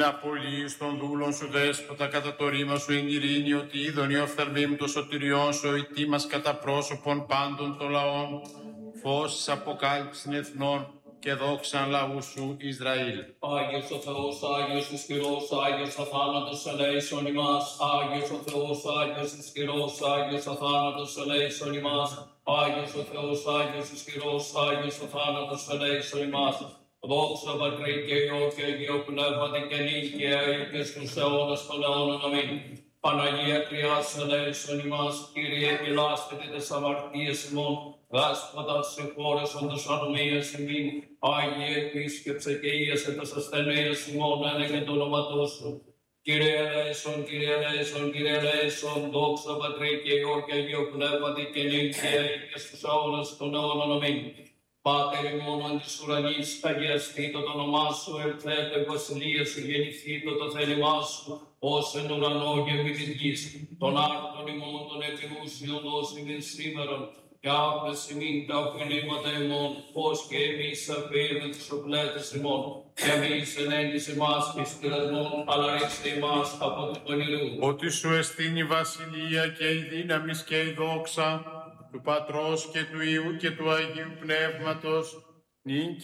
απολύεις των δούλων σου δέσποτα κατά το ρήμα σου εν ειρήνη, ότι είδον η οφθαλμή μου το σωτηριόν σου, η τίμας κατά πρόσωπον πάντων των λαών, φως της αποκάλυψης εθνών και δόξαν λαού σου Ισραήλ. Άγιος ο Θεός, Άγιος ισχυρός, Άγιος αθάνατος ελέησον ημάς. Άγιος ο Θεός, Άγιος ισχυρός, Άγιος αθάνατος ελέησον ημάς. Άγιος ο Θεός, Άγιος ισχυρός, Άγιος αθάνατος ελέησον ημάς. Δόξα Πατρί και Υιό και Αγίο Πνεύματι και νύχια και στους αιώνας των αιώνων. Αμήν. Παναγία Κρυάς ελέησον ημάς. Κύριε επιλάστητε τες αμαρτίες ημών. Δάσποτα σε χώρεσον τες ανομίες ημίν. Άγιε επίσκεψε και ίεσε τες ασθενείες ημών ένεγε το όνοματό σου. Κύριε ελέησον, Κύριε ελέησον, Κύριε ελέησον. Δόξα Πατρί και Υιό και Αγίο Πνεύματι και νύχια και στους αιώνας των αιώνων. Αμήν. Πάτερ ημών εν της ουρανής, αγιαστήτω το όνομά σου, ελθέτω η βασιλεία σου, γεννηθήτω το θέλημά σου, ως εν ουρανό και επί της γης. Των άρτων ημών των επιμούσιων δώσει μην σήμερον, και άφες ημίν τα οφειλήματα ημών, ως και εμείς αφήνουμε τους οπλέτες ημών. Και εμείς ενέντης ημάς πιστηρασμών, αλλά ρίξτε ημάς από του πονηρού. Ότι σου εστίν η βασιλεία και η δύναμις και η δόξα, του Πατρός και του Υιού και του Αγίου Πνεύματος, νυν